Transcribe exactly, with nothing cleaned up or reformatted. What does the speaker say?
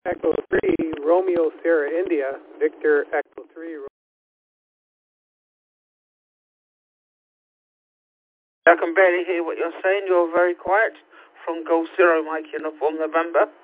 Echo three, Romeo Sierra India, Victor Echo three. I can barely hear what you're saying. You're very quiet. From Gold Zero Mike Uniform November.